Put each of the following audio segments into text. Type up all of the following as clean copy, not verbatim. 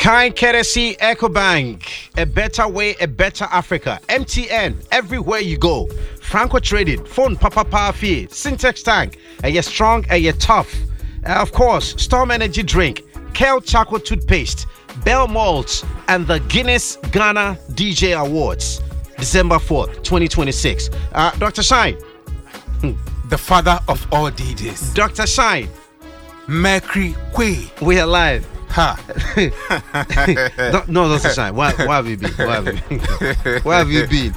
Kind courtesy EcoBank. A better way, a better Africa. MTN, everywhere you go. Franco Trading, phone Papa Pafi, Syntex Tank. Are you strong? Are you tough? Of course, Storm Energy Drink, Kel Choco Toothpaste, Bell Malts, and the Guinness Ghana DJ Awards. December 4th, 2026. Dr. Shine. The father of all DJs. Dr. Shine. Mercury Quay. We are live. Ha. No, Dr. Shine. Where have you been? Where have you been?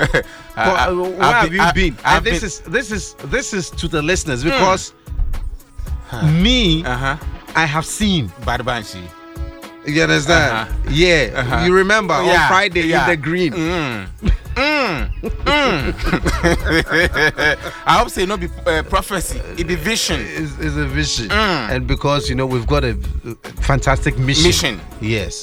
And this is to the listeners because I have seen Bad Banshee. You understand? Yeah. You remember on Friday in the green. I hope say not be prophecy. It be vision. It's a vision. And because we've got a fantastic mission. Yes.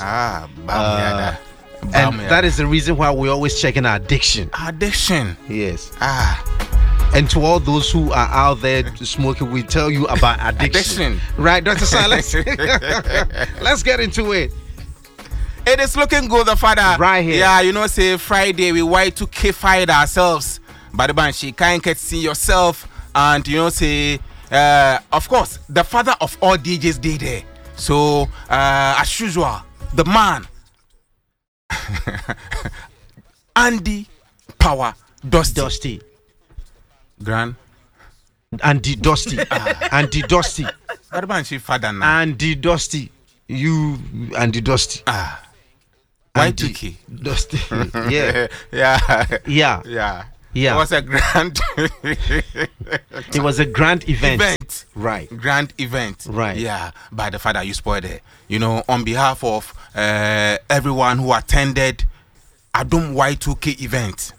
And that is the reason why we're always checking our addiction. Yes. And to all those who are out there smoking, we tell you about addiction. Right, Dr. Sai, let's get into it. It is looking good, the father. Right here. Yeah, say Friday we Y2K-fied ourselves. But the Banshee can't get see yourself. And say, of course, the father of all DJs did there. So, as usual, the man, Andy Power Dusty. Grand Andy Dusty. Andy Dusty. But Banshee father now. Andy Dusty. You Andy Dusty. Y2K. Dusty. Yeah. It was a grand It was a grand event. Right. Grand event. Right. Yeah. By the father you spoiled it. On behalf of everyone who attended Adum Y2K event.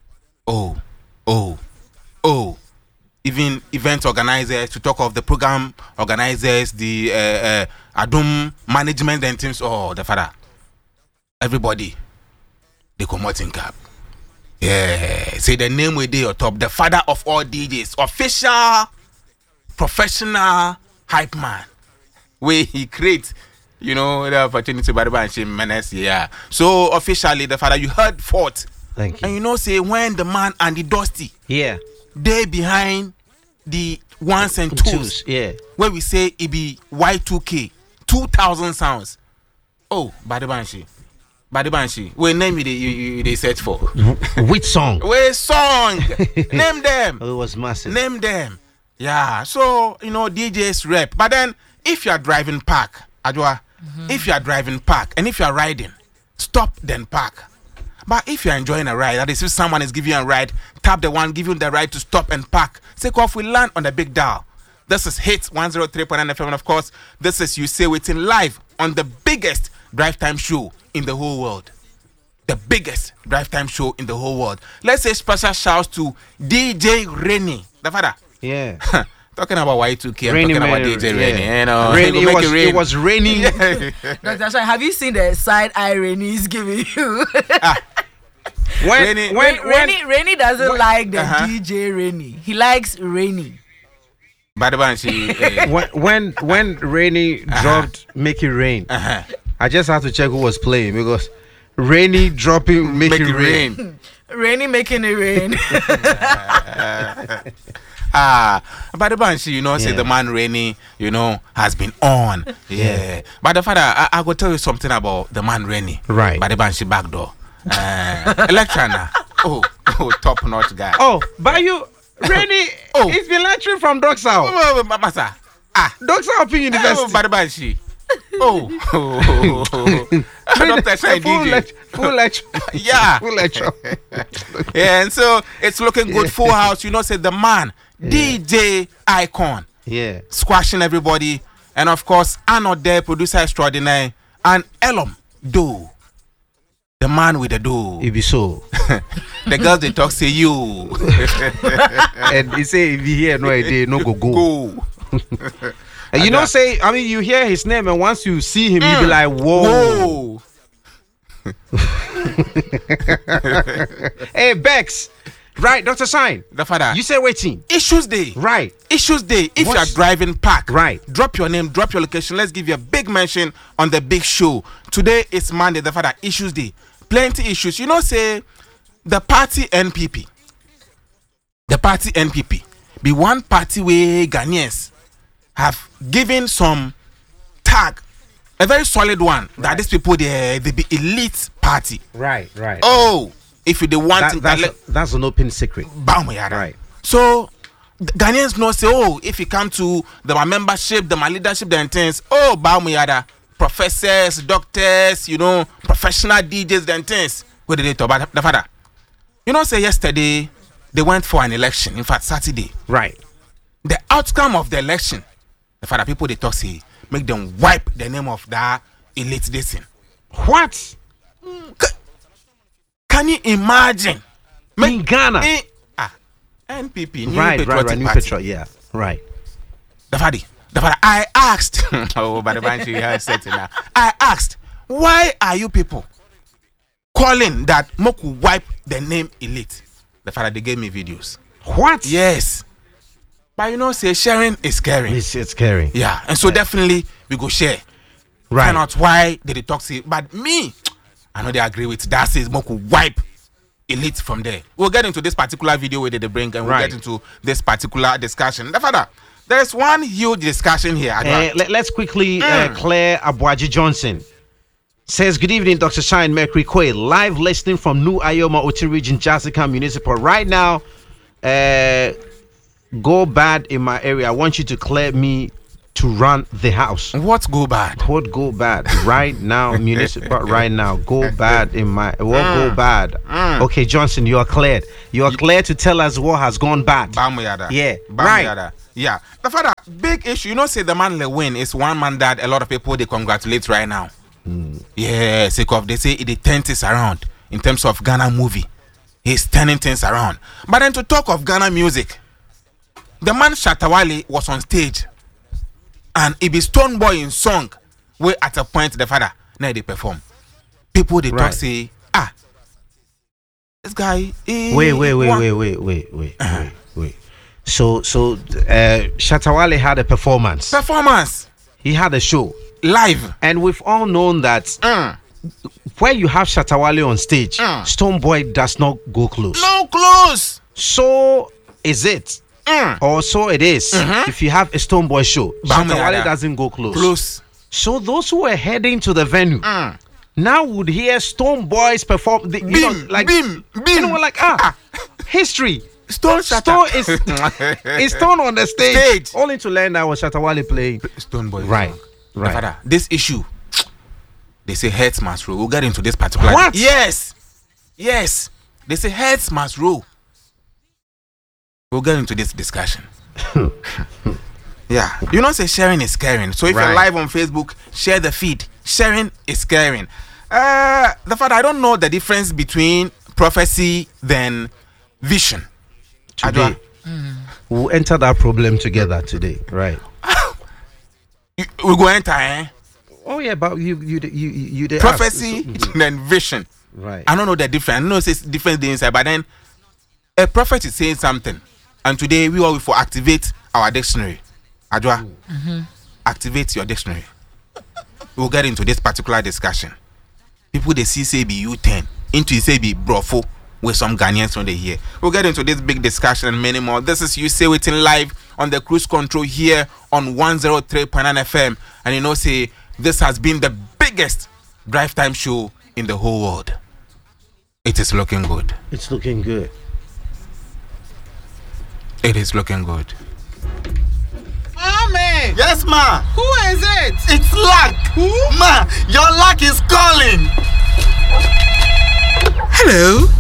Even event organizers, to talk of the program organizers, the Adum management and teams. The father. Everybody, they come out in cap. Yeah, say the name we dey on top. The father of all DJs, official, professional hype man. Where he create, the opportunity by the Banshee menace. Yeah. So officially, the father, you heard forth. Thank you. And say when the man and the Dusty. Yeah. They behind the ones and twos. Yeah. Where we say it be Y2K, 2,000 sounds. By the Banshee. What name they search for? Which song? Which song? Name them. It was massive. Name them. Yeah. So, DJs rep. But then, if you are driving park, Adwa, if you are driving park, and if you are riding, stop then park. But if you are enjoying a ride, that is if someone is giving you a ride, tap the one giving the right to stop and park. Take off, we land on the big dial. This is Hits 103.9 FM, and of course, this is You Say Waiting live on the biggest drive time show in the whole world. The biggest drive time show in the whole world. Let's say special shouts to DJ Rainy. The father. Yeah. Talking about Y2K, Rainy, I'm talking about DJ Rainy. Rainy, it was raining. Dr. Shine, have you seen the side eye Rainy is giving you? Rainy doesn't like the DJ Rainy. He likes Rainy. By the Banshee. When Rainy dropped Make It Rain, I just had to check who was playing because Rainy dropping Make It Rain. Rainy making it rain. By the Banshee, say the man Rainy, has been on. Yeah. But the father, I will tell you something about the man Rainy. Right. By the Banshee back door. Electrana. Top notch guy. But you, Rainy, it's been lecturing from Doxa. Masa. Doxa Open University. By the Banshee. Dr. Shine DJ. Full lecture. Yeah. Full lecture. Yeah, and so it's looking good. Full house, say the man, DJ Icon. Yeah. Squashing everybody. And of course, Anode, producer extraordinaire, and Elom Do. The man with the do. It be so. The girls they talk say you. And he say if he hear no idea, no go. And you hear his name, and once you see him, you be like, whoa. Hey, Bex, Right, Dr. Shine. The father. You say waiting. Issues day. Right. Issues day. If What? you are driving, park. Right. Drop your name, drop your location. Let's give you a big mention on the big show. Today is Monday, the father. Issues day. Plenty issues. You know, say the party NPP. The party NPP be one party where Ghanaians have given some tag, a very solid one, that these people they be elite party. Right. Oh, if you the want That's an open secret. Right. So Ghanaians know say, oh, if you come to my membership, my leadership, then things, oh, Baumuyada, professors, doctors, you know, professional DJs, then things. What did they talk about the father? You know, say yesterday they went for an election. In fact, Saturday. Right. The outcome of the election, the father people they talk say, make them wipe the name of that elite dissing. What? Can you imagine? In Ghana. NPP, New Right. Patriotic New Party. Patriot, yeah. Right. The father, I asked, oh, but the bunch you have said it now. I asked, why are you people calling that Moku wipe the name elite? The father, they gave me videos. What? Yes. But you know, say sharing is caring. It's scary. Yeah. And so definitely we go share. Right. Find out why they talk say, but me, I know they agree with that says Moku wipe elite from there. We'll get into this particular video where they bring and we'll Right. get into this particular discussion. The father, there's one huge discussion here. Let's quickly clear Abuaji Johnson. Says, good evening, Dr. Shine Mercury Quayle. Live listening from New Ayoma, Oti Region, Jessica Municipal. Right now, go bad in my area. I want you to clear me to run the house. What go bad? What go bad? Right now, municipal, right now. Go bad in my... What go bad? Okay, Johnson, you are cleared. You are cleared to tell us what has gone bad. Bamuyada. Yeah, Bamuyada. Yeah. The father, big issue. You know, say the man Lewin is one man that a lot of people, they congratulate right now. Yeah, sake of they say it turns things around in terms of Ghana movie. He's turning things around. But then to talk of Ghana music, the man Shatawale was on stage and it be Stone Boy in song where at a point the father now they perform. People they talk say, this guy Wait. So Shatawale had a performance. He had a show. Live. And we've all known that where you have Shatawale on stage, Stone Boy does not go close. No close. So is it. Or so it is. If you have a Stone Boy show, Shatawale doesn't go close. So those who are heading to the venue now would hear Stone Boys perform. You know, like history. Stone is Stone on the stage. Only to learn that was Shatawale playing Stone Boy. Right. Father, this issue, they say heads must roll. We'll get into this particular. What? Yes. They say heads must roll. We'll get into this discussion. Yeah. You know, say sharing is caring. So if you're live on Facebook, share the feed. Sharing is caring. The father, I don't know the difference between prophecy than vision. Today, we'll enter that problem together today. Right. We go enter, Oh yeah, but you prophecy then vision. Right. I don't know the difference. I know it's different inside, but then a prophet is saying something, and today we all for activate our dictionary. Ajwa, activate your dictionary. We'll get into this particular discussion. People they see say be U10 into say be brofo with some Ghanaians when they hear. We'll get into this big discussion and many more. This is You Say Waiting live on the Cruise Control here on 103.9 FM. And you know, say this has been the biggest drive time show in the whole world. It is looking good. It's looking good. It is looking good. Mommy! Yes, ma. Who is it? It's luck. Who? Ma, your luck is calling. Hello.